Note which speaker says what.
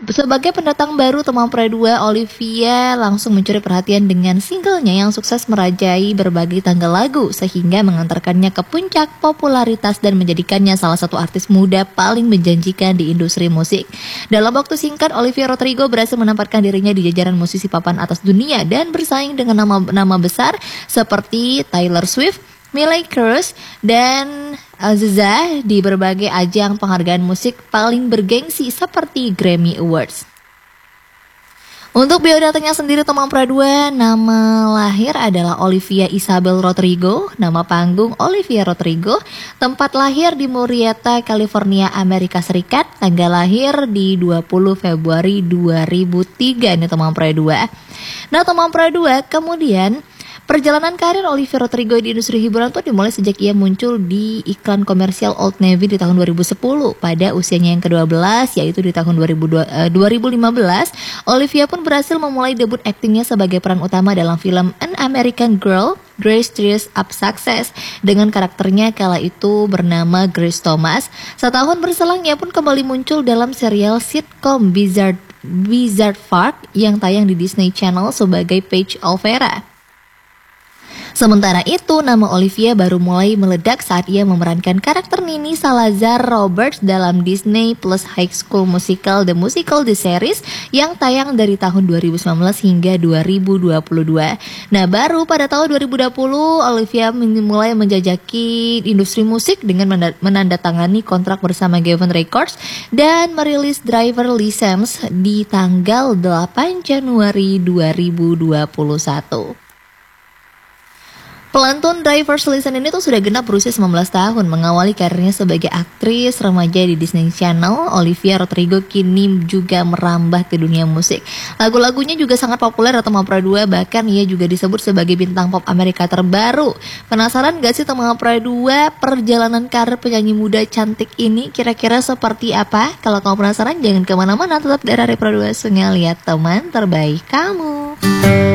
Speaker 1: Sebagai pendatang baru Tomang Pura 2, Olivia langsung mencuri perhatian dengan singlenya yang sukses merajai berbagai tangga lagu sehingga mengantarkannya ke puncak popularitas dan menjadikannya salah satu artis muda paling menjanjikan di industri musik. Dalam waktu singkat, Olivia Rodrigo berhasil menempatkan dirinya di jajaran musisi papan atas dunia dan bersaing dengan nama-nama besar seperti Taylor Swift, Miley Cyrus, dan Aziza di berbagai ajang penghargaan musik paling bergengsi seperti Grammy Awards. Untuk biodatanya sendiri Tomang Pura 2, nama lahir adalah Olivia Isabel Rodrigo, nama panggung Olivia Rodrigo, tempat lahir di Murrieta, California, Amerika Serikat, tanggal lahir di 20 Februari 2003 nih Tomang Pura 2. Nah, Tomang Pura 2 kemudian perjalanan karir Olivia Rodrigo di industri hiburan tuh dimulai sejak ia muncul di iklan komersial Old Navy di tahun 2010. Pada usianya yang ke-12, yaitu di tahun 2015, Olivia pun berhasil memulai debut aktingnya sebagai peran utama dalam film An American Girl, Grace Tears Up Success, dengan karakternya kala itu bernama Grace Thomas. Setahun berselang ia pun kembali muncul dalam serial sitcom Wizard Park yang tayang di Disney Channel sebagai Paige Olvera. Sementara itu, nama Olivia baru mulai meledak saat ia memerankan karakter Nini Salazar Roberts dalam Disney Plus High School Musical The Musical The Series yang tayang dari tahun 2019 hingga 2022. Nah, baru pada tahun 2020 Olivia mulai menjajaki industri musik dengan menandatangani kontrak bersama Geffen Records dan merilis Driver License di tanggal 8 Januari 2021. Pelantun Driver's License ini tuh sudah genap berusia 19 tahun. Mengawali karirnya sebagai aktris remaja di Disney Channel, Olivia Rodrigo kini juga merambah ke dunia musik. Lagu-lagunya juga sangat populer di Tomang Pura 2, bahkan ia juga disebut sebagai bintang pop Amerika terbaru. Penasaran gak sih Tomang Pura 2 perjalanan karir penyanyi muda cantik ini kira-kira seperti apa? Kalau kamu penasaran jangan kemana-mana, tetap dari Pura 2 Lihat teman terbaik kamu.